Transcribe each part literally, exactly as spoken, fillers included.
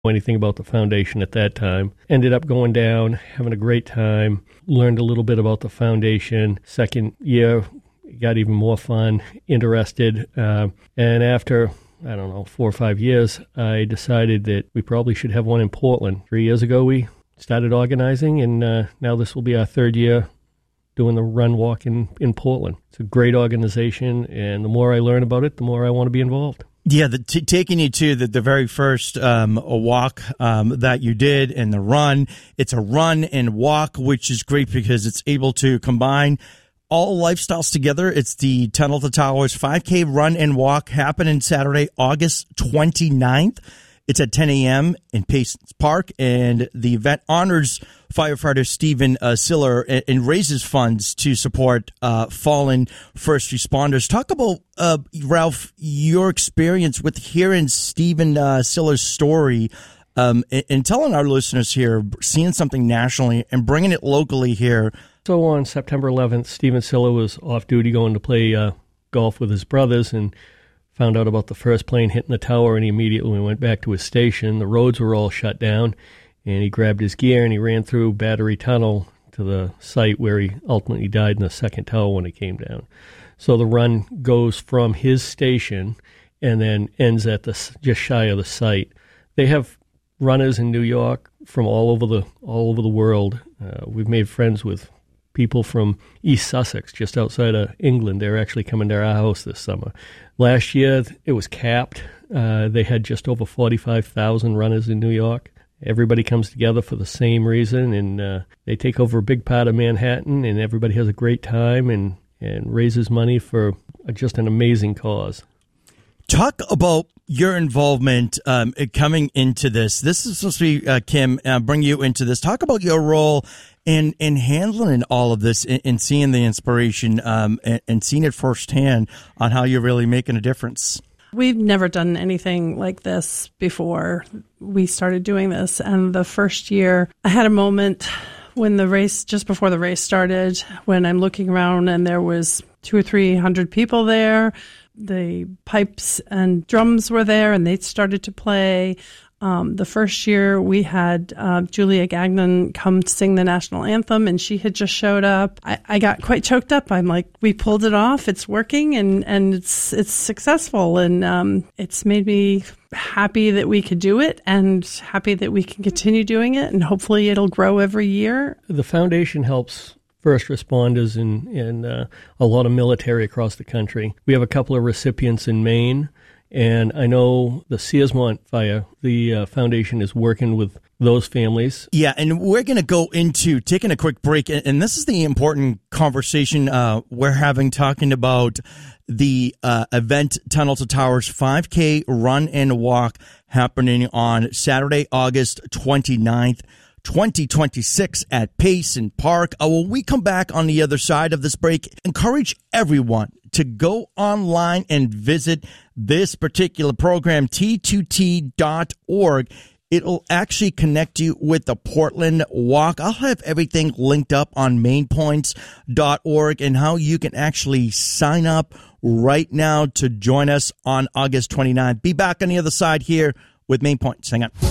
anything about the foundation at that time. Ended up going down, having a great time, learned a little bit about the foundation. Second year, got even more fun, interested. Uh, and after, I don't know, four or five years, I decided that we probably should have one in Portland. Three years ago, we started organizing, and uh, now this will be our third year doing the Run Walk in, in Portland. It's a great organization, and the more I learn about it, the more I want to be involved. Yeah, the, t- taking you to the, the very first um, a walk um, that you did and the run. It's a run and walk, which is great because it's able to combine all lifestyles together. It's the Tunnel to Towers five K Run and Walk happening Saturday, August twenty-ninth. It's at ten a.m. in Paysons Park, and the event honors firefighter Stephen uh, Siller and, and raises funds to support uh, fallen first responders. Talk about, uh, Ralph, your experience with hearing Stephen uh, Siller's story um, and, and telling our listeners here, seeing something nationally and bringing it locally here. So on September eleventh, Stephen Siller was off duty going to play uh, golf with his brothers and found out about the first plane hitting the tower, and he immediately went back to his station. The roads were all shut down, and he grabbed his gear and he ran through Battery Tunnel to the site where he ultimately died in the second tower when it came down. So the run goes from his station and then ends at the just shy of the site. They have runners in New York from all over the all over the world. Uh, we've made friends with people from East Sussex, just outside of England. They're actually coming to our house this summer. Last year, it was capped. Uh, they had just over forty-five thousand runners in New York. Everybody comes together for the same reason, and uh, they take over a big part of Manhattan, and everybody has a great time and, and raises money for just an amazing cause. Talk about your involvement um, coming into this. This is supposed to be, uh, Kim, uh, bring you into this. Talk about your role in, in handling all of this and, and seeing the inspiration um, and, and seeing it firsthand on how you're really making a difference. We've never done anything like this before we started doing this. And the first year, I had a moment when the race, just before the race started, when I'm looking around and there was two or three hundred people there. The pipes and drums were there, and they started to play. Um, the first year, we had uh, Julia Gagnon come sing the national anthem, and she had just showed up. I, I got quite choked up. I'm like, we pulled it off. It's working, and, and it's it's successful, and um, it's made me happy that we could do it, and happy that we can continue doing it, and hopefully it'll grow every year. The foundation helps first responders and, and uh, a lot of military across the country. We have a couple of recipients in Maine, and I know the Searsmont fire, the uh, foundation is working with those families. Yeah, and we're going to go into taking a quick break, and this is the important conversation uh, we're having, talking about the uh, event Tunnel to Towers five K Run and Walk happening on Saturday, August twenty-ninth. twenty twenty-six at Paysons Park. Uh, when we come back on the other side of this break, encourage everyone to go online and visit this particular program, T two T dot org. It'll actually connect you with the Portland Walk. I'll have everything linked up on main points dot org and how you can actually sign up right now to join us on August twenty-ninth. Be back on the other side here with Main Points. Hang on.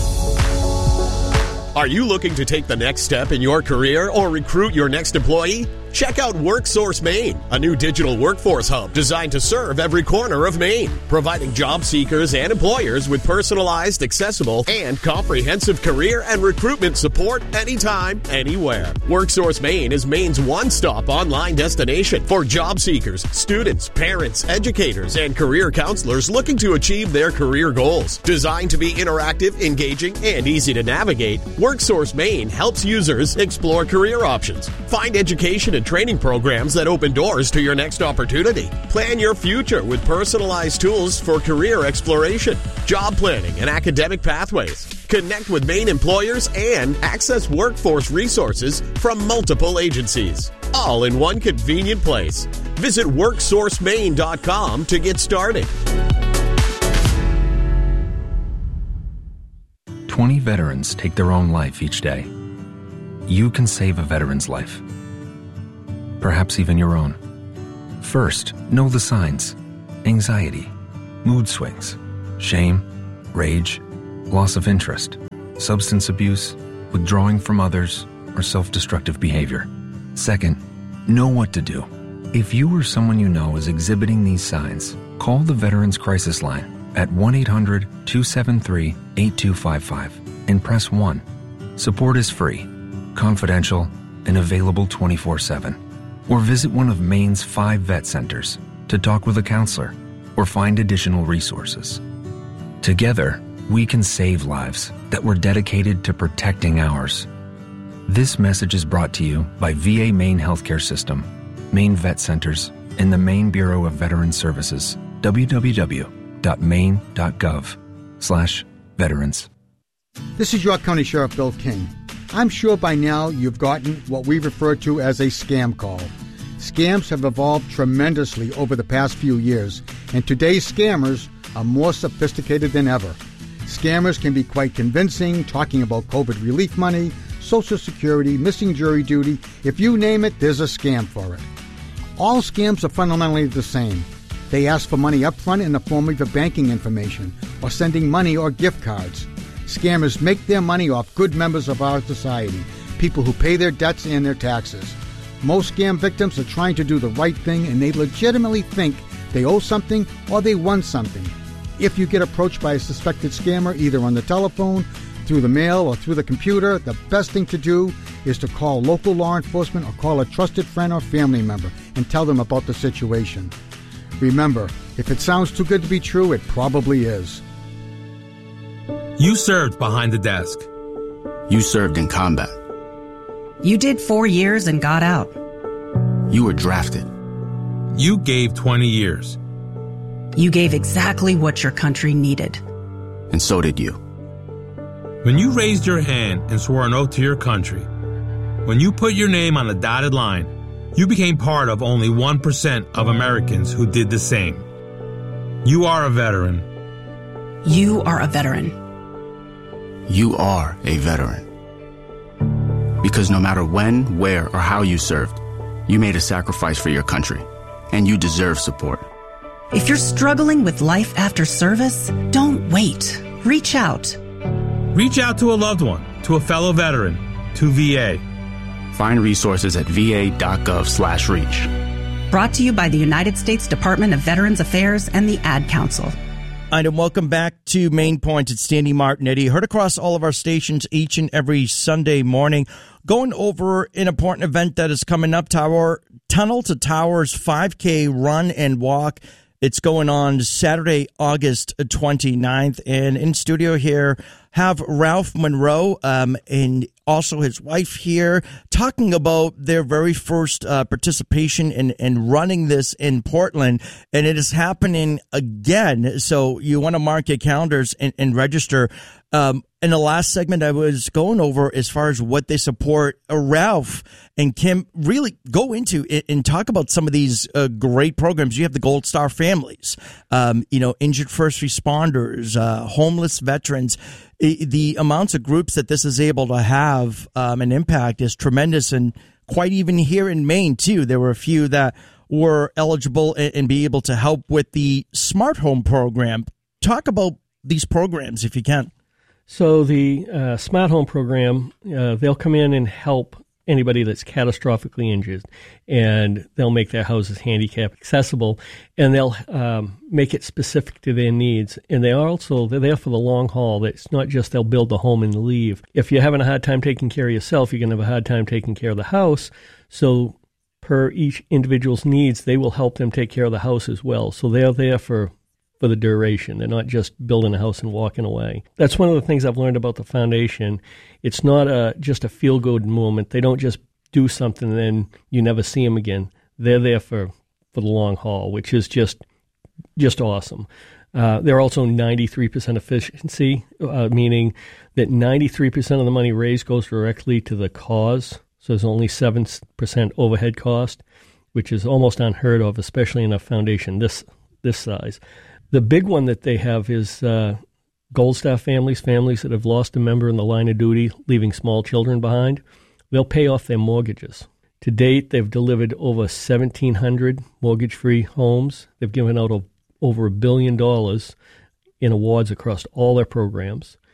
Are you looking to take the next step in your career or recruit your next employee? Check out WorkSource Maine, a new digital workforce hub designed to serve every corner of Maine, providing job seekers and employers with personalized, accessible, and comprehensive career and recruitment support anytime, anywhere. WorkSource Maine is Maine's one-stop online destination for job seekers, students, parents, educators, and career counselors looking to achieve their career goals. Designed to be interactive, engaging, and easy to navigate, WorkSource Maine helps users explore career options, find education and training programs that open doors to your next opportunity. Plan your future with personalized tools for career exploration, job planning, and academic pathways. Connect with Maine employers and access workforce resources from multiple agencies, all in one convenient place. Visit work source maine dot com to get started. twenty veterans take their own life each day. You can save a veteran's life. Perhaps even your own. First, know the signs: anxiety, mood swings, shame, rage, loss of interest, substance abuse, withdrawing from others, or self-destructive behavior. Second, know what to do. If you or someone you know is exhibiting these signs, call the Veterans Crisis Line at one eight hundred two seven three eight two five five and press one. Support is free, confidential, and available twenty-four seven. Or visit one of Maine's five vet centers to talk with a counselor or find additional resources. Together, we can save lives that were dedicated to protecting ours. This message is brought to you by V A Maine Healthcare System, Maine Vet Centers, and the Maine Bureau of Veteran Services, w w w dot maine dot gov slash veterans. This is York County Sheriff Bill King. I'm sure by now you've gotten what we refer to as a scam call. Scams have evolved tremendously over the past few years, and today's scammers are more sophisticated than ever. Scammers can be quite convincing, talking about COVID relief money, Social Security, missing jury duty. If you name it, there's a scam for it. All scams are fundamentally the same. They ask for money up front in the form of your banking information or sending money or gift cards. Scammers make their money off good members of our society, people who pay their debts and their taxes. Most scam victims are trying to do the right thing, and they legitimately think they owe something or they won something. If you get approached by a suspected scammer, either on the telephone, through the mail, or through the computer, the best thing to do is to call local law enforcement or call a trusted friend or family member and tell them about the situation. Remember, if it sounds too good to be true, it probably is. You served behind the desk. You served in combat. You did four years and got out. You were drafted. You gave twenty years. You gave exactly what your country needed. And so did you. When you raised your hand and swore an oath to your country, when you put your name on a dotted line, you became part of only one percent of Americans who did the same. You are a veteran. You are a veteran. You are a veteran. Because no matter when, where, or how you served, you made a sacrifice for your country, and you deserve support. If you're struggling with life after service, don't wait. Reach out. Reach out to a loved one, to a fellow veteran, to V A. Find resources at v a dot gov slash reach. Brought to you by the United States Department of Veterans Affairs and the Ad Council. And welcome back to Main Point. It's Standy Martinetti. Heard across all of our stations each and every Sunday morning, going over an important event that is coming up, Tower Tunnel to Towers five K Run and Walk. It's going on Saturday, August twenty-ninth. And in studio here have Ralph Monroe um, and also his wife here talking about their very first uh, participation in, in running this in Portland. And it is happening again. So you want to mark your calendars and, and register. Um, in the last segment, I was going over as far as what they support. Uh, Ralph and Kim really go into it and talk about some of these uh, great programs. You have the Gold Star families, um, you know, injured first responders, uh, homeless veterans. The amounts of groups that this is able to have um, an impact is tremendous, and quite even here in Maine, too. There were a few that were eligible and, and be able to help with the Smart Home program. Talk about these programs if you can. So the uh, Smart Home program, uh, they'll come in and help anybody that's catastrophically injured, and they'll make their houses handicap accessible, and they'll um, make it specific to their needs. And they are also, they're there for the long haul. It's not just they'll build the home and leave. If you're having a hard time taking care of yourself, you're going to have a hard time taking care of the house. So per each individual's needs, they will help them take care of the house as well. So they're there for for the duration. They're not just building a house and walking away. That's one of the things I've learned about the foundation. It's not a, just a feel-good moment. They don't just do something and then you never see them again. They're there for, for the long haul, which is just just awesome. Uh, they're also ninety-three percent efficiency, uh, meaning that ninety-three percent of the money raised goes directly to the cause. So there's only seven percent overhead cost, which is almost unheard of, especially in a foundation this this size. The big one that they have is uh, Gold Star families, families that have lost a member in the line of duty, leaving small children behind. They'll pay off their mortgages. To date, they've delivered over seventeen hundred mortgage-free homes. They've given out a, over a billion dollars in awards across all their programs.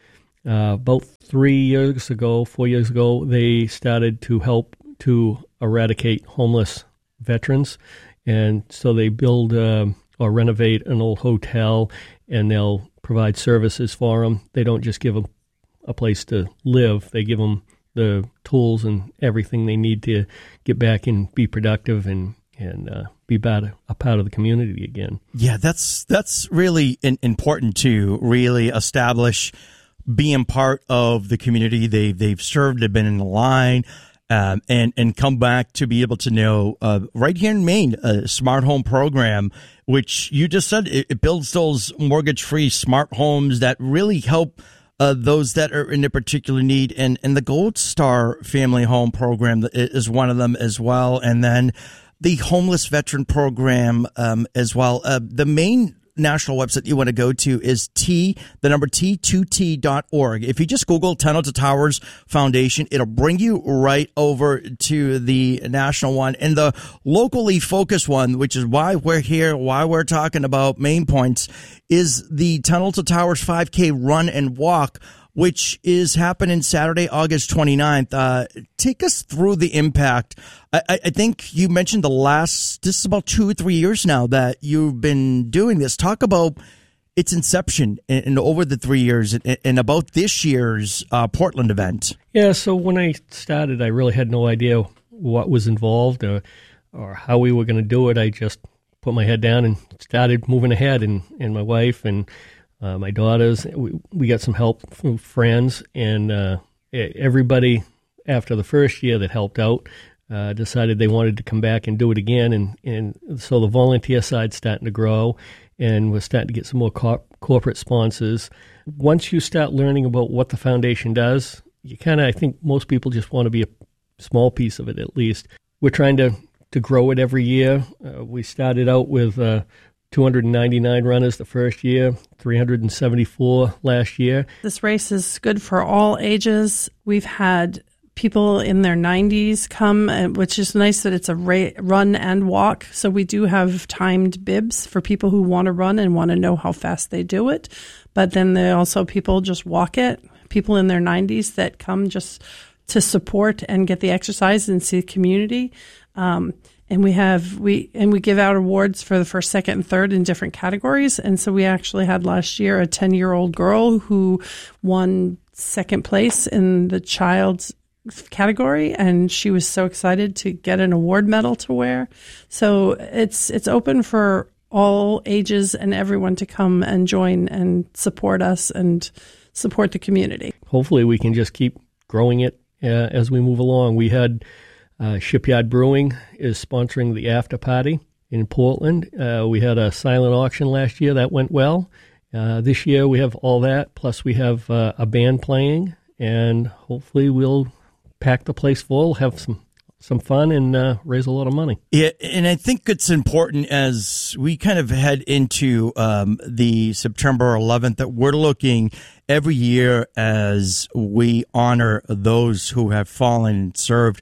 Uh, about three years ago, four years ago, they started to help to eradicate homeless veterans. And so they build uh, or renovate an old hotel, and they'll provide services for them. They don't just give them a place to live. They give them the tools and everything they need to get back and be productive and, and uh, be bad, a part of the community again. Yeah, that's that's really in, important to really establish being part of the community they, they've served, they've been in the line, um, and, and come back to be able to know, uh, right here in Maine, a smart home program, which you just said, it, it builds those mortgage-free smart homes that really help uh, those that are in a particular need. And, and the Gold Star Family Home Program is one of them as well. And then the Homeless Veteran Program um, as well. Uh, the main national website you want to go to is T, the number T two T dot org. If you just Google Tunnel to Towers Foundation, it'll bring you right over to the national one. And the locally focused one, which is why we're here, why we're talking about Main Points, is the Tunnel to Towers five K Run and Walk, which is happening Saturday, August twenty-ninth. Uh, take us through the impact. I, I think you mentioned the last, this is about two or three years now that you've been doing this. Talk about its inception and, and over the three years and, and about this year's uh, Portland event. Yeah, so when I started, I really had no idea what was involved or, or how we were going to do it. I just put my head down and started moving ahead, and, and my wife and Uh, my daughters, we, we got some help from friends, and uh, everybody after the first year that helped out uh, decided they wanted to come back and do it again. And, and so the volunteer side's starting to grow, and we're starting to get some more cor- corporate sponsors. Once you start learning about what the foundation does, you kind of, I think most people just want to be a small piece of it at least. We're trying to, to grow it every year. Uh, we started out with Uh, two hundred ninety-nine runners the first year, three hundred seventy-four last year. This race is good for all ages. We've had people in their nineties come, which is nice that it's a ra- run and walk. So we do have timed bibs for people who want to run and want to know how fast they do it. But then there are also people just walk it, people in their nineties that come just to support and get the exercise and see the community. Um, And we have we and we give out awards for the first, second, and third in different categories. And so we actually had last year a ten-year-old girl who won second place in the child's category, and she was so excited to get an award medal to wear. So it's it's open for all ages and everyone to come and join and support us and support the community. Hopefully, we can just keep growing it uh, as we move along. We had. Uh, Shipyard Brewing is sponsoring the after party in Portland. Uh, we had a silent auction last year. That went well. Uh, this year we have all that, plus we have uh, a band playing, and hopefully we'll pack the place full, have some, some fun, and uh, raise a lot of money. Yeah, and I think it's important as we kind of head into um, the September eleventh that we're looking every year as we honor those who have fallen and served.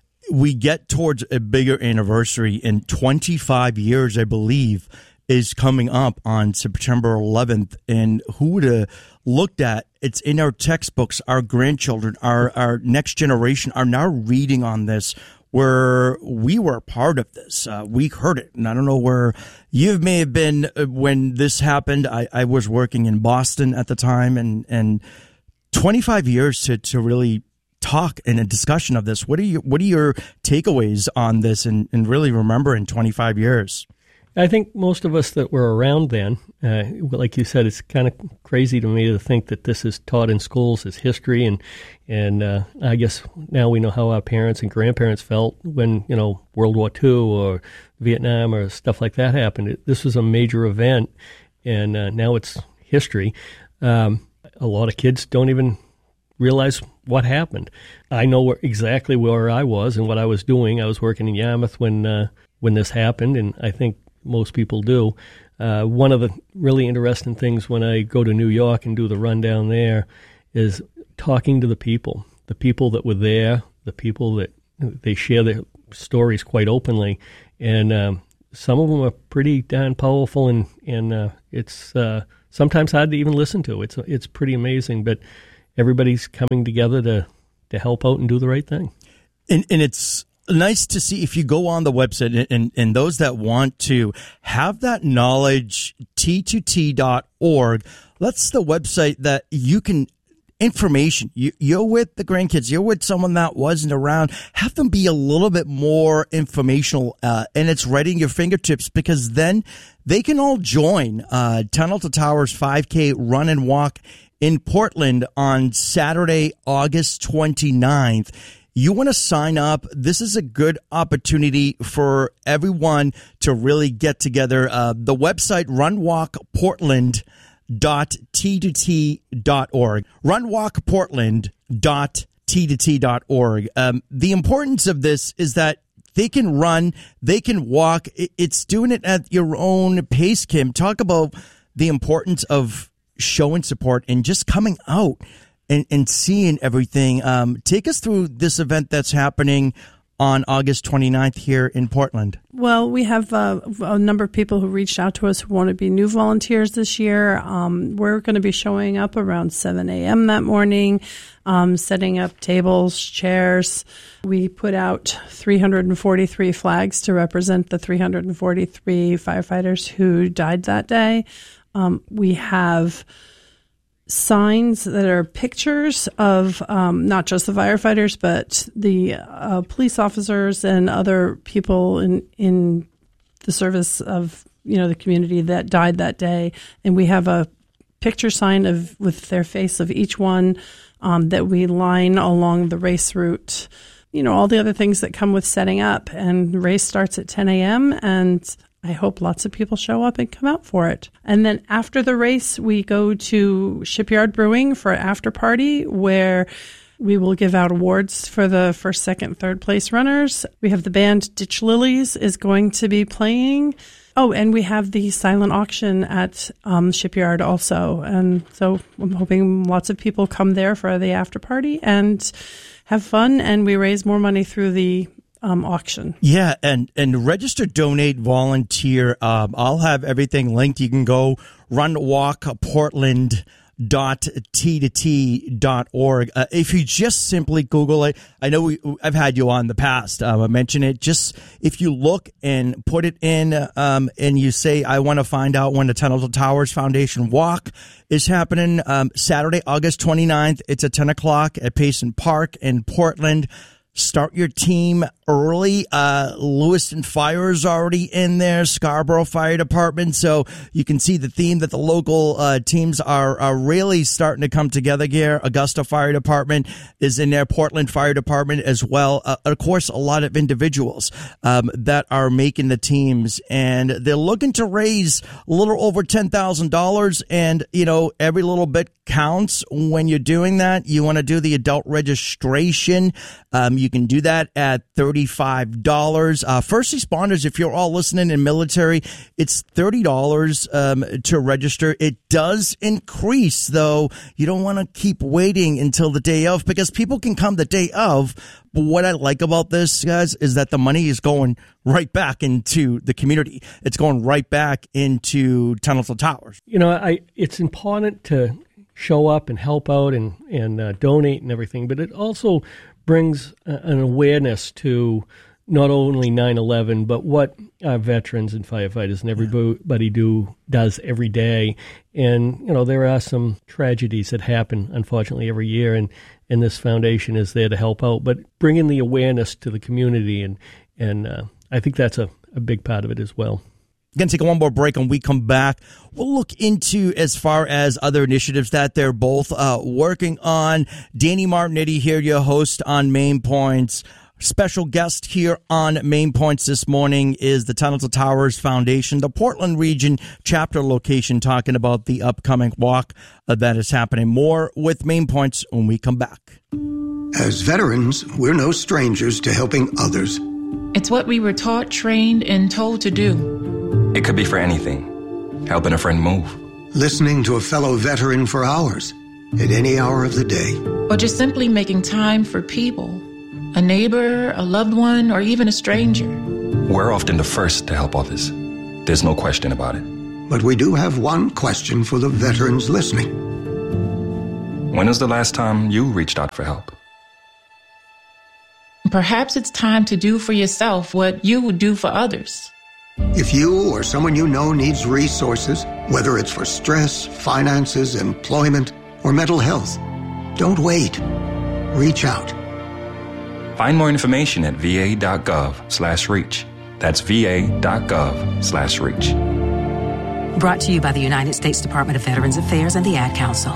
We get towards a bigger anniversary, and twenty-five years, I believe, is coming up on September eleventh. And who would have looked at it's in our textbooks? Our grandchildren, our, our next generation are now reading on this, where we were a part of this. Uh, we heard it. And I don't know where you may have been when this happened. I, I was working in Boston at the time, and, and twenty-five years to, to really talk and a discussion of this. What are you, what are your takeaways on this and, and really remember in twenty-five years? I think most of us that were around then, uh, like you said, it's kind of crazy to me to think that this is taught in schools as history. And, and uh, I guess now we know how our parents and grandparents felt when, you know, World War Two or Vietnam or stuff like that happened. It, this was a major event, and uh, now it's history. Um, a lot of kids don't even realize what happened. I know where, exactly where I was and what I was doing. I was working in Yarmouth when uh, when this happened, and I think most people do. Uh, one of the really interesting things when I go to New York and do the rundown there is talking to the people, the people that were there, the people that they share their stories quite openly, and um, some of them are pretty darn powerful, and and uh, it's uh, sometimes hard to even listen to. It's it's pretty amazing, but everybody's coming together to, to help out and do the right thing. And, and it's nice to see if you go on the website and, and, and those that want to have that knowledge, T two T dot org. That's the website that you can information. You, you're with the grandkids. You're with someone that wasn't around. Have them be a little bit more informational, uh, and it's right in your fingertips, because then they can all join uh, Tunnel to Towers five K Run and Walk in Portland on Saturday, August twenty-ninth. You want to sign up. This is a good opportunity for everyone to really get together. Uh, the website, run walk portland dot t two t dot org. run walk portland dot t two t dot org. Um, the importance of this is that they can run, they can walk. It's doing it at your own pace, Kim. Talk about the importance of showing support and just coming out and, and seeing everything. Um, take us through this event that's happening on August twenty-ninth here in Portland. Well, we have uh, a number of people who reached out to us who want to be new volunteers this year. Um, we're going to be showing up around seven a.m. that morning, um, setting up tables, chairs. We put out three hundred forty-three flags to represent the three hundred forty-three firefighters who died that day. Um, we have signs that are pictures of um, not just the firefighters, but the uh, police officers and other people in in the service of, you know, the community that died that day. And we have a picture sign of with their face of each one um, that we line along the race route. You know, all the other things that come with setting up. And the race starts at ten a.m. and I hope lots of people show up and come out for it. And then after the race, we go to Shipyard Brewing for an after party where we will give out awards for the first, second, third place runners. We have the band Ditch Lilies is going to be playing. Oh, and we have the silent auction at um, Shipyard also. And so I'm hoping lots of people come there for the after party and have fun. And we raise more money through the Um, auction. Yeah, and, and register, donate, volunteer. Um, I'll have everything linked. You can go run walk portland dot t two t dot org. Uh, if you just simply Google it, I know we, I've had you on in the past. Um, I mentioned it. Just if you look and put it in um, and you say, I want to find out when the Tunnel to Towers Foundation Walk is happening, um, Saturday, August twenty-ninth. It's at ten o'clock at Payson Park in Portland. Start your team early. Uh, Lewiston Fire is already in there, Scarborough Fire Department. So you can see the theme that the local uh, teams are, are really starting to come together here. Augusta Fire Department is in there, Portland Fire Department as well. Uh, of course, a lot of individuals um, that are making the teams, and they're looking to raise a little over ten thousand dollars. And, you know, every little bit counts when you're doing that. You want to do the adult registration. Um, you can do that at thirty-five dollars. Uh, first responders, if you're all listening in military, it's thirty dollars um, to register. It does increase, though. You don't want to keep waiting until the day of, because people can come the day of. But what I like about this, guys, is that the money is going right back into the community. It's going right back into Tunnel to Towers. You know, I it's important to show up and help out and, and uh, donate and everything, but it also brings an awareness to not only nine eleven, but what our veterans and firefighters and everybody do does every day. And, you know, there are some tragedies that happen, unfortunately, every year, and, and this foundation is there to help out. But bringing the awareness to the community, and, and uh, I think that's a, a big part of it as well. Going to take one more break. When we come back, we'll look into as far as other initiatives that they're both uh, working on. Danny Martinetti here, your host on Main Points. Special guest here on Main Points this morning is the Tunnel to Towers Foundation, the Portland Region chapter location, talking about the upcoming walk uh, that is happening. More with Main Points when we come back. As veterans, we're no strangers to helping others. It's what we were taught, trained, and told to do. It could be for anything. Helping a friend move. Listening to a fellow veteran for hours, at any hour of the day. Or just simply making time for people. A neighbor, a loved one, or even a stranger. We're often the first to help others. There's no question about it. But we do have one question for the veterans listening. When was the last time you reached out for help? Perhaps it's time to do for yourself what you would do for others. If you or someone you know needs resources, whether it's for stress, finances, employment, or mental health, don't wait. Reach out. Find more information at va.gov slash reach. That's va.gov slash reach. Brought to you by the United States Department of Veterans Affairs and the Ad Council.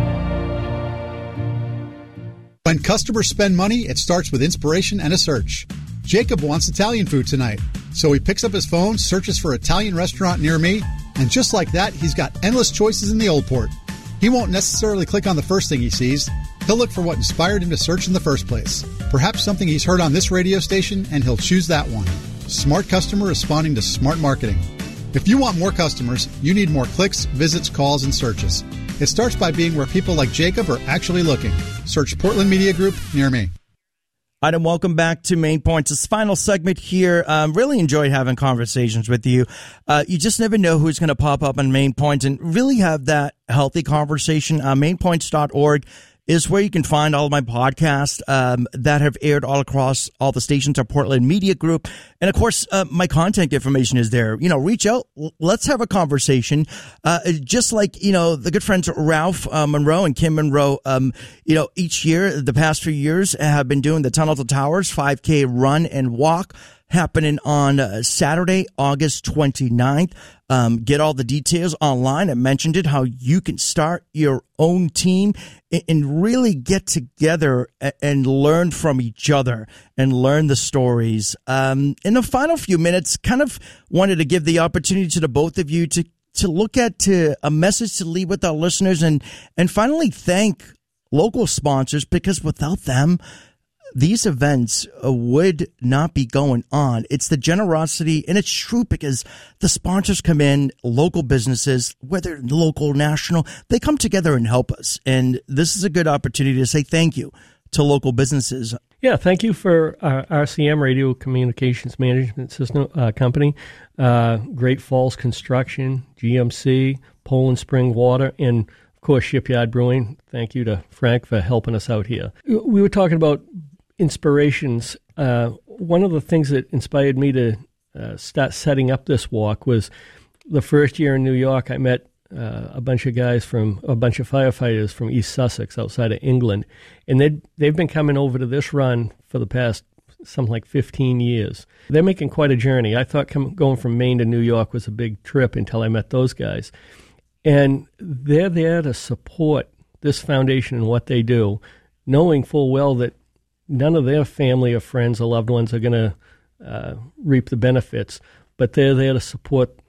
When customers spend money, it starts with inspiration and a search. Jacob wants Italian food tonight, so he picks up his phone, searches for Italian restaurant near me, and just like that, he's got endless choices in the Old Port. He won't necessarily click on the first thing he sees. He'll look for what inspired him to search in the first place. Perhaps something he's heard on this radio station, and he'll choose that one. Smart customer responding to smart marketing. If you want more customers, you need more clicks, visits, calls, and searches. It starts by being where people like Jacob are actually looking. Search Portland Media Group near me. All right, and welcome back to Main Points. This final segment here. Um, really enjoyed having conversations with you. Uh, you just never know who's going to pop up on Main Points and really have that healthy conversation. Uh, main points dot org is where you can find all of my podcasts um, that have aired all across all the stations of Portland Media Group. And, of course, uh, my contact information is there. You know, reach out. Let's have a conversation. Uh, just like, you know, the good friends Ralph uh, Monroe and Kim Monroe, um, you know, each year, the past few years, have been doing the Tunnel to Towers five K run and walk happening on uh, Saturday, August twenty-ninth. Um, get all the details online. I mentioned it, how you can start your own team and, and really get together and, and learn from each other and learn the stories. Um, in the final few minutes, kind of wanted to give the opportunity to the both of you to, to look at to a message to leave with our listeners and, and finally thank local sponsors, because without them, these events uh, would not be going on. It's the generosity, and it's true because the sponsors come in, local businesses, whether local, national, they come together and help us. And this is a good opportunity to say thank you to local businesses. Yeah, thank you for uh, R C M, Radio Communications Management System uh, Company, uh, Great Falls Construction, G M C, Poland Spring Water, and, of course, Shipyard Brewing. Thank you to Frank for helping us out here. We were talking about inspirations. Uh, one of the things that inspired me to uh, start setting up this walk was the first year in New York. I met uh, a bunch of guys from a bunch of firefighters from East Sussex, outside of England, and they they've been coming over to this run for the past something like fifteen years. They're making quite a journey. I thought come, going from Maine to New York was a big trip until I met those guys, and they're there to support this foundation and what they do, knowing full well that none of their family or friends or loved ones are going to uh, reap the benefits, but they're there to support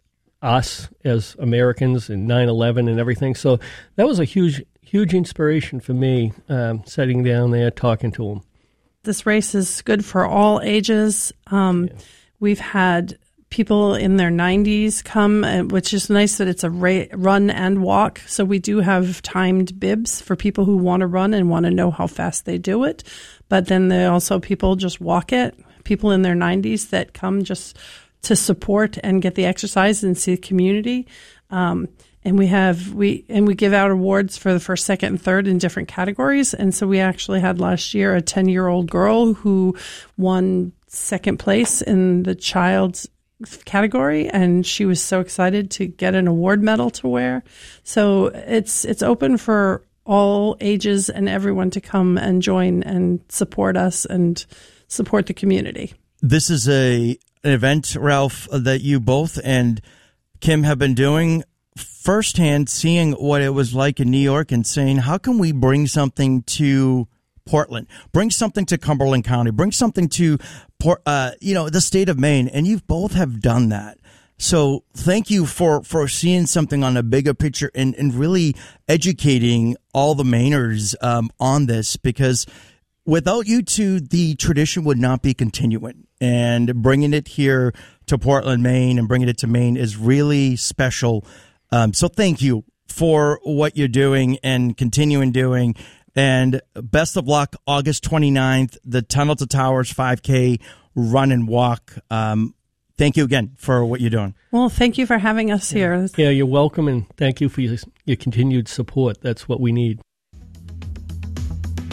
us as Americans and nine eleven and everything. So that was a huge, huge inspiration for me, um, sitting down there talking to them. This race is good for all ages. Um, yeah. We've had people in their nineties come, which is nice that it's a ra- run and walk. So we do have timed bibs for people who want to run and want to know how fast they do it. But then there are also people just walk it, people in their nineties that come just to support and get the exercise and see the community. Um, and we have we and we give out awards for the first, second, and third in different categories. And so we actually had last year a ten-year-old girl who won second place in the child's category, and she was so excited to get an award medal to wear. So it's it's open for all ages and everyone to come and join and support us and support the community. This is a an event, Ralph, that you both and Kim have been doing firsthand, seeing what it was like in New York and saying, how can we bring something to Portland, bring something to Cumberland County, bring something to Port, uh, you know, the state of Maine, and you both have done that. So thank you for, for seeing something on a bigger picture and, and really educating all the Mainers um, on this, because without you two, the tradition would not be continuing. And bringing it here to Portland, Maine, and bringing it to Maine is really special. Um, so thank you for what you're doing and continuing doing. And best of luck, August twenty-ninth, the Tunnel to Towers five K run and walk. Um, thank you again for what you're doing. Well, thank you for having us here. Yeah, you're welcome, and thank you for your, your continued support. That's what we need.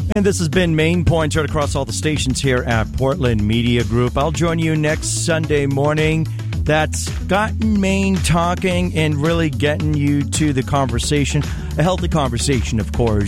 And this has been Main Points right across all the stations here at Portland Media Group. I'll join you next Sunday morning. That's gotten Maine talking and really getting you to the conversation, a healthy conversation, of course.